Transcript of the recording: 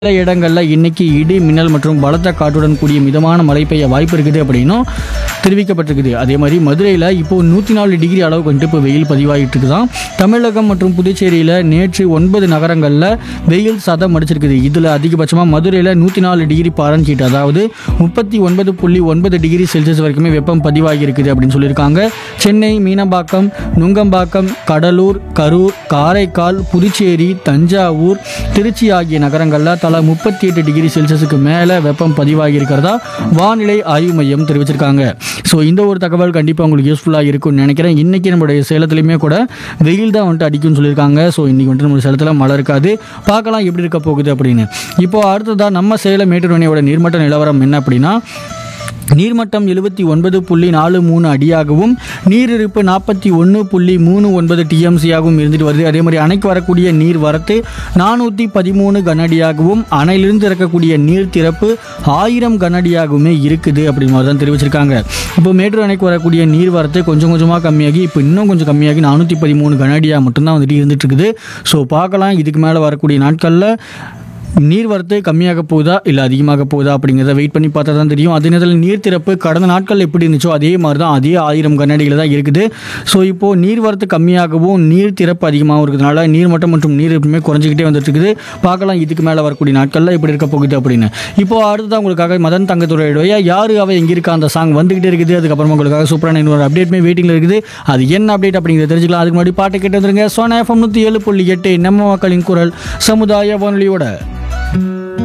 சில இடங்களில் இன்னைக்கு இடி மின்னல் மற்றும் பலத்த காற்றுடன் கூடிய மிதமான மழை பெய்ய வாய்ப்பு இருக்குது அப்படின்னும் தெரிவிக்கப்பட்டிருக்குது. அதே மாதிரி மதுரையில் இப்போ 104 டிகிரி அளவுக்கு வந்துட்டு இப்போ வெயில் பதிவாகிட்டு இருக்குதான். தமிழகம் மற்றும் புதுச்சேரியில் நேற்று 9 நகரங்களில் வெயில் சதம் அடிச்சிருக்குது. இதில் அதிகபட்சமாக மதுரையில் 104 டிகிரி பாரன்ஹீட், அதாவது 39.9 டிகிரி செல்சியஸ் வரைக்குமே வெப்பம் பதிவாகி இருக்குது அப்படின்னு சொல்லியிருக்காங்க. சென்னை, மீனம்பாக்கம், நுங்கம்பாக்கம், கடலூர், கரூர், காரைக்கால், புதுச்சேரி, தஞ்சாவூர், திருச்சி ஆகிய நகரங்களில் தலா 38 டிகிரி செல்சியஸுக்கு மேலே வெப்பம் பதிவாகி இருக்கிறதா வானிலை ஆய்வு மையம் தெரிவிச்சிருக்காங்க. ஸோ இந்த ஒரு தகவல் கண்டிப்பாக உங்களுக்கு யூஸ்ஃபுல்லாக இருக்கும்னு நினைக்கிறேன். இன்றைக்கி நம்மளுடைய சேலத்துலையுமே கூட வெயில் தான் வந்துட்டு அடிக்கும்னு சொல்லியிருக்காங்க. ஸோ இன்றைக்கி வந்துட்டு நம்ம சேலத்தில் மழை இருக்காது. பார்க்கலாம் எப்படி இருக்க போகுது அப்படின்னு. இப்போ அடுத்ததாக நம்ம சேலம் மேட்டூர் அணையோட நீர்மட்ட நிலவரம் என்ன அப்படின்னா, நீர்மட்டம் 79.43 அடியாகவும் நீரிருப்பு 41.39 டிஎம்சியாகவும் இருந்துட்டு வருது. அதே மாதிரி அணைக்கு வரக்கூடிய நீர் வரத்து 413 கனஅடியாகவும் அணையிலிருந்து இறக்கக்கூடிய நீர் திறப்பு 1000 கனஅடியாகவுமே இருக்குது அப்படின்னு மாதிரி தான் தெரிவிச்சிருக்காங்க. இப்போ மேட்டூர் அணைக்கு வரக்கூடிய நீர் வரத்து கொஞ்சம் கொஞ்சமாக கம்மியாகி இப்போ இன்னும் கொஞ்சம் கம்மியாகி 413 கனஅடியாக மட்டும்தான் வந்துட்டு இருந்துட்டு இருக்குது. ஸோ பார்க்கலாம் இதுக்கு மேலே வரக்கூடிய நாட்களில் நீர்வரத்து கம்மியாக போகுதா இல்லை அதிகமாக போகுதா அப்படிங்கிறத வெயிட் பண்ணி பார்த்தா தான் தெரியும். அதே நேரத்தில் நீர் திறப்பு கடந்த நாட்கள் எப்படி இருந்துச்சோ அதே மாதிரி தான், அதே 1000 கனஅடிகள் தான் இருக்குது. ஸோ இப்போது நீர்வரத்து கம்மியாகவும் நீர் திறப்பு அதிகமாகவும் இருக்கிறதுனால நீர்மட்டம் மற்றும் நீர் இருப்புமே குறைஞ்சிக்கிட்டே வந்துட்டு இருக்குது. பார்க்கலாம் இதுக்கு மேலே வரக்கூடிய நாட்களில் எப்படி இருக்க போகுது அப்படின்னு. இப்போது அடுத்ததான் உங்களுக்காக மதன் தங்கத்துறையுடைய யாரு அவ எங்கே இருக்கா அந்த சாங் வந்துக்கிட்டே இருக்குது. அதுக்கப்புறமா உங்களுக்காக சூப்பரான இன்னொரு அப்டேட்மே வெயிட்டிங்கில் இருக்குது. அது என்ன அப்டேட் அப்படிங்கிறத தெரிஞ்சுக்கலாம். அதுக்கு முன்னாடி பாட்டை கேட்டு வந்துருங்க. சோனா FM 107.8 நம்ம மக்களின் குரல் சமுதாய வானொலியோட